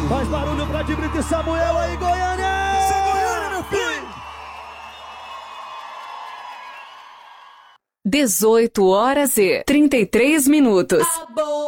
Faz barulho pra de Brito e Samuel aí, Goiânia! Isso é Goiânia, meu filho! 18 horas e 33 minutos.